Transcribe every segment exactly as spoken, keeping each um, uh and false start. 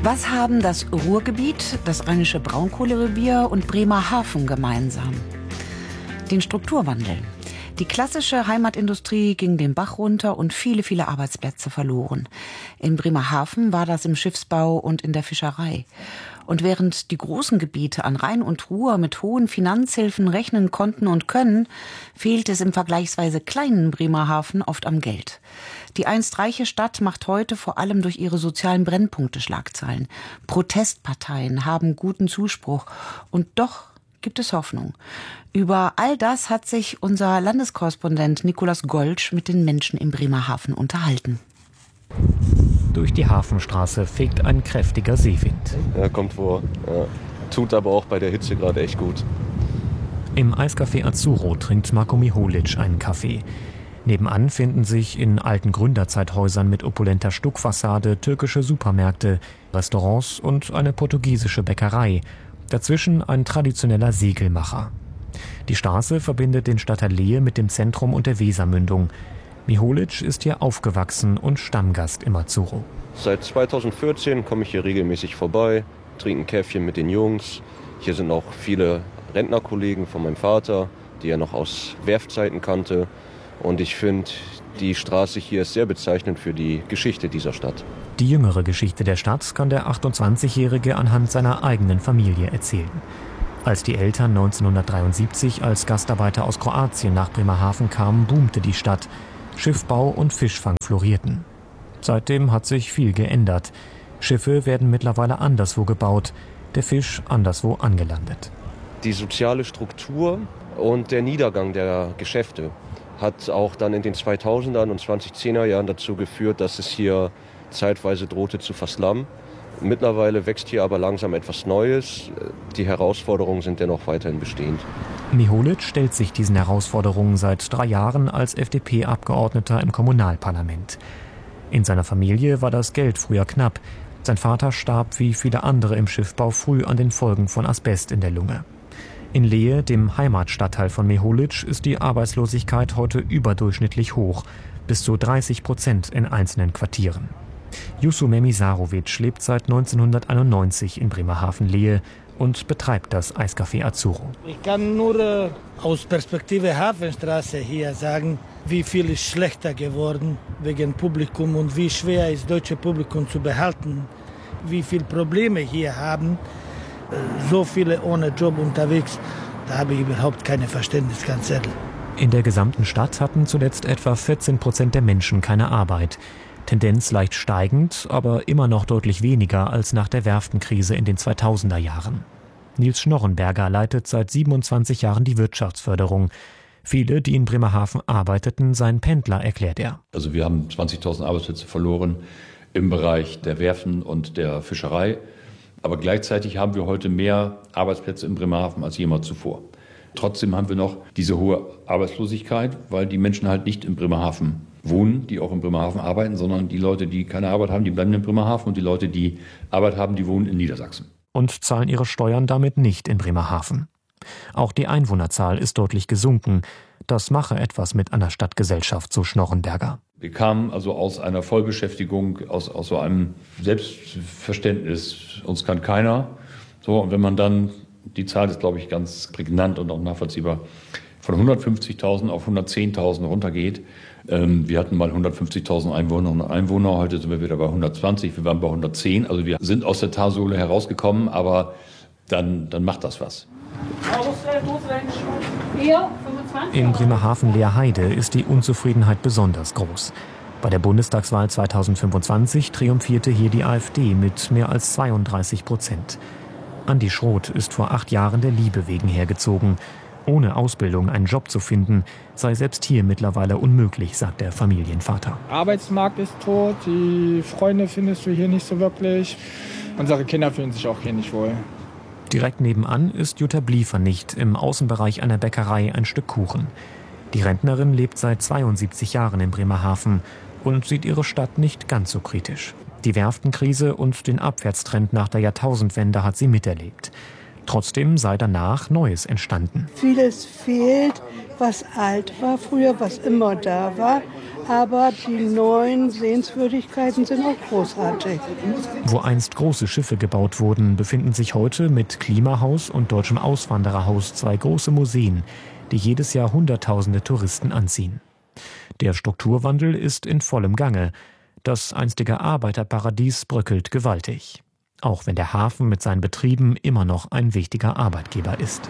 Was haben das Ruhrgebiet, das rheinische Braunkohlerevier und Bremerhaven gemeinsam? Den Strukturwandel. Die klassische Heimatindustrie ging den Bach runter und viele, viele Arbeitsplätze verloren. In Bremerhaven war das im Schiffsbau und in der Fischerei. Und während die großen Gebiete an Rhein und Ruhr mit hohen Finanzhilfen rechnen konnten und können, fehlt es im vergleichsweise kleinen Bremerhaven oft am Geld. Die einst reiche Stadt macht heute vor allem durch ihre sozialen Brennpunkte Schlagzeilen. Protestparteien haben guten Zuspruch und doch gibt es Hoffnung. Über all das hat sich unser Landeskorrespondent Nikolaus Goltsch mit den Menschen in Bremerhaven unterhalten. Durch die Hafenstraße fegt ein kräftiger Seewind. Ja, kommt vor. Ja. Tut aber auch bei der Hitze gerade echt gut. Im Eiscafé Azzurro trinkt Marko Miholic einen Kaffee. Nebenan finden sich in alten Gründerzeithäusern mit opulenter Stuckfassade türkische Supermärkte, Restaurants und eine portugiesische Bäckerei. Dazwischen ein traditioneller Segelmacher. Die Straße verbindet den Stadtteil Lehe mit dem Zentrum und der Wesermündung. Miholic ist hier aufgewachsen und Stammgast im Azzurro. Seit zweitausendvierzehn komme ich hier regelmäßig vorbei, trinke ein Käffchen mit den Jungs. Hier sind auch viele Rentnerkollegen von meinem Vater, die er noch aus Werftzeiten kannte. Und ich finde, die Straße hier ist sehr bezeichnend für die Geschichte dieser Stadt. Die jüngere Geschichte der Stadt kann der achtundzwanzigjährige anhand seiner eigenen Familie erzählen. Als die Eltern neunzehnhundertdreiundsiebzig als Gastarbeiter aus Kroatien nach Bremerhaven kamen, boomte die Stadt. Schiffbau und Fischfang florierten. Seitdem hat sich viel geändert. Schiffe werden mittlerweile anderswo gebaut, der Fisch anderswo angelandet. Die soziale Struktur und der Niedergang der Geschäfte hat auch dann in den zweitausendern und zwanzigzehner Jahren dazu geführt, dass es hier zeitweise drohte zu verslammen. Mittlerweile wächst hier aber langsam etwas Neues. Die Herausforderungen sind dennoch weiterhin bestehend. Miholic stellt sich diesen Herausforderungen seit drei Jahren als F D P-Abgeordneter im Kommunalparlament. In seiner Familie war das Geld früher knapp. Sein Vater starb wie viele andere im Schiffbau früh an den Folgen von Asbest in der Lunge. In Lehe, dem Heimatstadtteil von Miholic, ist die Arbeitslosigkeit heute überdurchschnittlich hoch, bis zu dreißig Prozent in einzelnen Quartieren. Jusuf Memisarovic lebt seit neunzehnhunderteinundneunzig in Bremerhaven-Lehe und betreibt das Eiscafé Azzurro. Ich kann nur äh, aus Perspektive Hafenstraße hier sagen, wie viel ist schlechter geworden wegen Publikum und wie schwer ist deutsche Publikum zu behalten, wie viele Probleme hier haben. Äh, so viele ohne Job unterwegs, da habe ich überhaupt keine Verständnis, ganz ehrlich. In der gesamten Stadt hatten zuletzt etwa vierzehn Prozent der Menschen keine Arbeit. Tendenz leicht steigend, aber immer noch deutlich weniger als nach der Werftenkrise in den zweitausender Jahren. Nils Schnorrenberger leitet seit siebenundzwanzig Jahren die Wirtschaftsförderung. Viele, die in Bremerhaven arbeiteten, seien Pendler, erklärt er. Also wir haben zwanzigtausend Arbeitsplätze verloren im Bereich der Werften und der Fischerei. Aber gleichzeitig haben wir heute mehr Arbeitsplätze in Bremerhaven als jemals zuvor. Trotzdem haben wir noch diese hohe Arbeitslosigkeit, weil die Menschen halt nicht in Bremerhaven wohnen, die auch in Bremerhaven arbeiten, sondern die Leute, die keine Arbeit haben, die bleiben in Bremerhaven und die Leute, die Arbeit haben, die wohnen in Niedersachsen. Und zahlen ihre Steuern damit nicht in Bremerhaven. Auch die Einwohnerzahl ist deutlich gesunken. Das mache etwas mit einer Stadtgesellschaft, so Schnorrenberger. Wir kamen also aus einer Vollbeschäftigung, aus, aus so einem Selbstverständnis, uns kann keiner. So, und wenn man dann, die Zahl ist, glaube ich, ganz prägnant und auch nachvollziehbar, von hundertfünfzigtausend auf hundertzehntausend runtergeht. Ähm, wir hatten mal hundertfünfzigtausend Einwohnerinnen und Einwohner, heute sind wir wieder bei hundertzwanzig, wir waren bei hundertzehn. Also wir sind aus der Talsohle herausgekommen, aber dann, dann macht das was. In Bremerhaven-Leerheide ist die Unzufriedenheit besonders groß. Bei der Bundestagswahl zweitausendfünfundzwanzig triumphierte hier die AfD mit mehr als zweiunddreißig Prozent. Andi Schroth ist vor acht Jahren der Liebe wegen hergezogen. Ohne Ausbildung einen Job zu finden, sei selbst hier mittlerweile unmöglich, sagt der Familienvater. Arbeitsmarkt ist tot, die Freunde findest du hier nicht so wirklich. Unsere Kinder fühlen sich auch hier nicht wohl. Direkt nebenan ist Jutta Bliefer nicht im Außenbereich einer Bäckerei ein Stück Kuchen. Die Rentnerin lebt seit zweiundsiebzig Jahren in Bremerhaven und sieht ihre Stadt nicht ganz so kritisch. Die Werftenkrise und den Abwärtstrend nach der Jahrtausendwende hat sie miterlebt. Trotzdem sei danach Neues entstanden. Vieles fehlt, was alt war früher, was immer da war. Aber die neuen Sehenswürdigkeiten sind auch großartig. Wo einst große Schiffe gebaut wurden, befinden sich heute mit Klimahaus und Deutschem Auswandererhaus zwei große Museen, die jedes Jahr Hunderttausende Touristen anziehen. Der Strukturwandel ist in vollem Gange. Das einstige Arbeiterparadies bröckelt gewaltig. Auch wenn der Hafen mit seinen Betrieben immer noch ein wichtiger Arbeitgeber ist.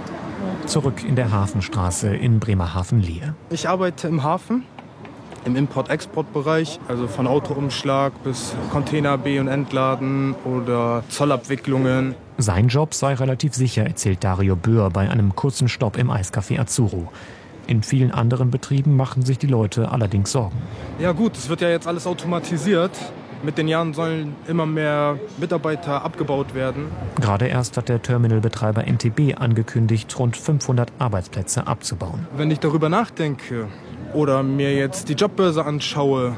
Zurück in der Hafenstraße in Bremerhaven-Lehe. Ich arbeite im Hafen, im Import-Export-Bereich, also von Autoumschlag bis Container be- und entladen oder Zollabwicklungen. Sein Job sei relativ sicher, erzählt Dario Böhr bei einem kurzen Stopp im Eiscafé Azzurro. In vielen anderen Betrieben machen sich die Leute allerdings Sorgen. Ja gut, es wird ja jetzt alles automatisiert. Mit den Jahren sollen immer mehr Mitarbeiter abgebaut werden. Gerade erst hat der Terminalbetreiber N T B angekündigt, rund fünfhundert Arbeitsplätze abzubauen. Wenn ich darüber nachdenke oder mir jetzt die Jobbörse anschaue,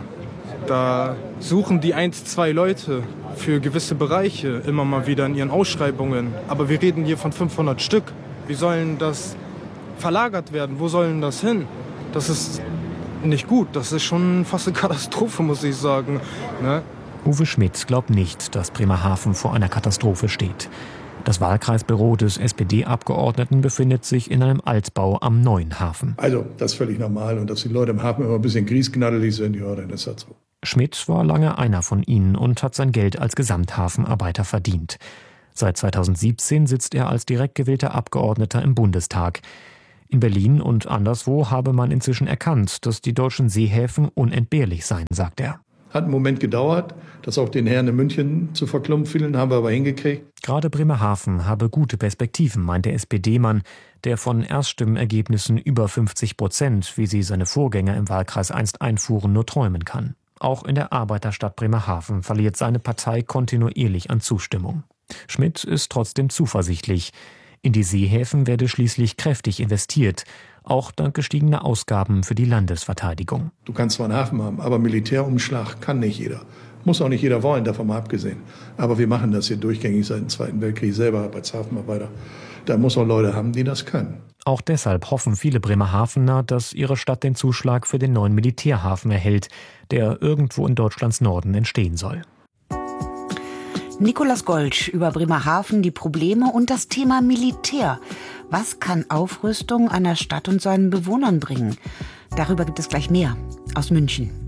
da suchen die eins, zwei Leute für gewisse Bereiche immer mal wieder in ihren Ausschreibungen. Aber wir reden hier von fünfhundert Stück. Wie sollen das verlagert werden? Wo sollen das hin? Das ist nicht gut. Das ist schon fast eine Katastrophe, muss ich sagen. Ne? Uwe Schmidt glaubt nicht, dass Bremerhaven vor einer Katastrophe steht. Das Wahlkreisbüro des S P D-Abgeordneten befindet sich in einem Altbau am neuen Hafen. Also, das ist völlig normal. Und dass die Leute im Hafen immer ein bisschen griesgnadelig sind, ja, dann ist das so. Schmidt war lange einer von ihnen und hat sein Geld als Gesamthafenarbeiter verdient. Seit zweitausendsiebzehn sitzt er als direkt gewählter Abgeordneter im Bundestag. In Berlin und anderswo habe man inzwischen erkannt, dass die deutschen Seehäfen unentbehrlich seien, sagt er. Hat einen Moment gedauert, das auch den Herren in München zu verklumpfen, haben wir aber hingekriegt. Gerade Bremerhaven habe gute Perspektiven, meint der S P D-Mann, der von Erststimmenergebnissen über fünfzig Prozent, wie sie seine Vorgänger im Wahlkreis einst einfuhren, nur träumen kann. Auch in der Arbeiterstadt Bremerhaven verliert seine Partei kontinuierlich an Zustimmung. Schmidt ist trotzdem zuversichtlich. In die Seehäfen werde schließlich kräftig investiert, auch dank gestiegener Ausgaben für die Landesverteidigung. Du kannst zwar einen Hafen haben, aber Militärumschlag kann nicht jeder. Muss auch nicht jeder wollen, davon mal abgesehen. Aber wir machen das hier durchgängig seit dem Zweiten Weltkrieg selber als Hafenarbeiter. Da muss auch Leute haben, die das können. Auch deshalb hoffen viele Bremerhavener, dass ihre Stadt den Zuschlag für den neuen Militärhafen erhält, der irgendwo in Deutschlands Norden entstehen soll. Nikolaus Goltsch über Bremerhaven, die Probleme und das Thema Militär. Was kann Aufrüstung einer Stadt und seinen Bewohnern bringen? Darüber gibt es gleich mehr aus München.